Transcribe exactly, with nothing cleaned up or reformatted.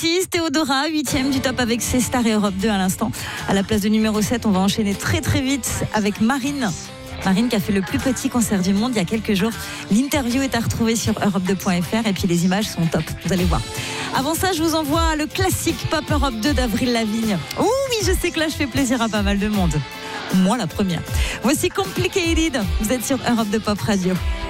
six, Théodora, huitième du top avec ses stars et Europe deux à l'instant. À la place de numéro sept, on va enchaîner très très vite avec Marine. Marine qui a fait le plus petit concert du monde il y a quelques jours. L'interview est à retrouver sur europe deux point f r et puis les images sont top, vous allez voir. Avant ça, je vous envoie le classique Pop Europe deux d'Avril Lavigne. Oh oui, je sais que là, je fais plaisir à pas mal de monde. Moi, la première. Voici Complicated. Vous êtes sur Europe deux Pop Radio.